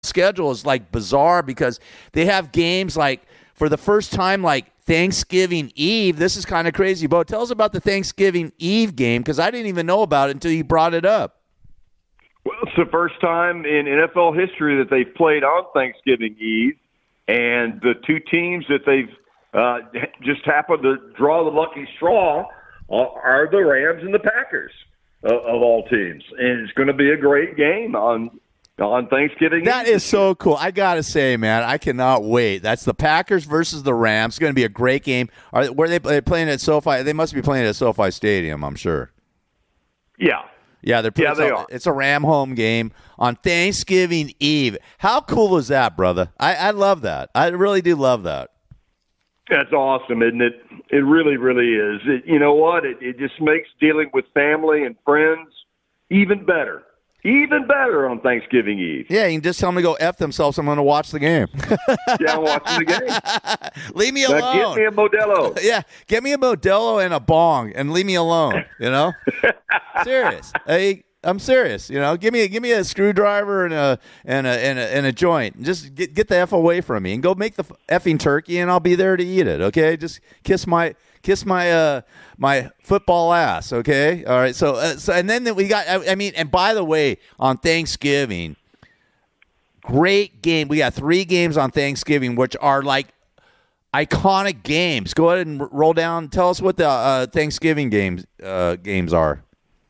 schedule is like bizarre because they have games like for the first time like Thanksgiving Eve. This is kind of crazy. Bo, tell us about the Thanksgiving Eve game because I didn't even know about it until you brought it up. Well, it's the first time in NFL history that they've played on Thanksgiving Eve, and the two teams that they've just happened to draw the lucky straw are the Rams and the Packers of all teams. And it's going to be a great game on Thanksgiving. That is so cool. I got to say, man, I cannot wait. That's the Packers versus the Rams. It's going to be a great game. Where they playing at SoFi? They must be playing at SoFi Stadium, I'm sure. Yeah. Yeah, they are. It's a Ram home game on Thanksgiving Eve. How cool is that, brother? I love that. I really do love that. That's awesome, isn't it? It really, really is. You know what? It just makes dealing with family and friends even better. Even better on Thanksgiving Eve. Yeah, you can just tell them to go F themselves. I'm going to watch the game. Yeah, I'm watching the game. Leave me alone. Now get me a Modelo. Yeah, get me a Modelo and a bong and leave me alone, you know? Serious. I'm serious, you know? Give me a screwdriver and a joint. Just get the F away from me and go make the effing turkey and I'll be there to eat it, okay? Just kiss my my football ass, okay? All right. So and then we got. I mean, and by the way, on Thanksgiving, great game. We got 3 games on Thanksgiving, which are like iconic games. Go ahead and roll down. Tell us what the Thanksgiving games are.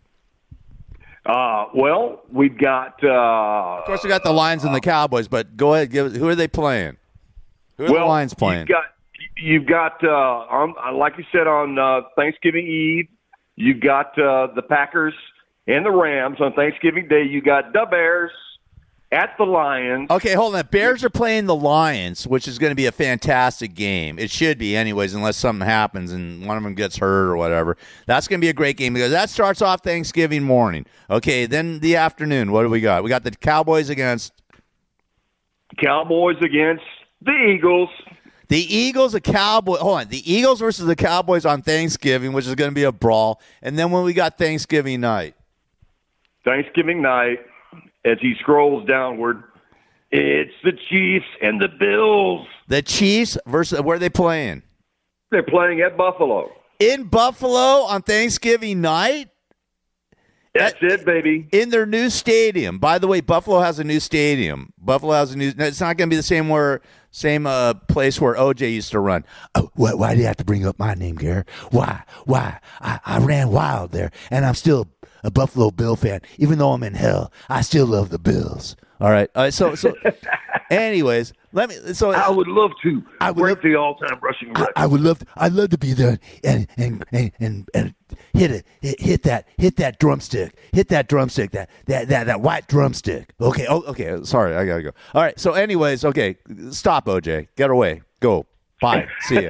Well, we've got. Of course, we got the Lions and the Cowboys, but go ahead. Who are they playing? Who are the Lions playing? You've got, like you said, on Thanksgiving Eve, you've got the Packers and the Rams on Thanksgiving Day. You got the Bears at the Lions. Okay, hold on. Bears are playing the Lions, which is going to be a fantastic game. It should be anyways, unless something happens and one of them gets hurt or whatever. That's going to be a great game because that starts off Thanksgiving morning. Okay, then the afternoon, what do we got? We got the Cowboys against the Eagles. The Eagles, the Cowboys. Hold on. The Eagles versus the Cowboys on Thanksgiving, which is going to be a brawl. And then when we got Thanksgiving night, as he scrolls downward, it's the Chiefs and the Bills. The Chiefs versus where are they playing? They're playing at Buffalo. In Buffalo on Thanksgiving night? That's it, baby. In their new stadium. By the way, Buffalo has a new stadium. It's not going to be the same place where OJ used to run. Oh, why do you have to bring up my name, Gary? Why? I ran wild there, and I'm still a Buffalo Bill fan. Even though I'm in hell, I still love the Bills. All right. So anyways, I would love to break the all-time rushing record. I'd love to be there and hit that drumstick. Hit that drumstick. That white drumstick. Okay. Oh, okay. Sorry, I gotta go. All right. So anyways, okay. Stop, OJ. Get away. Go. Bye. See ya.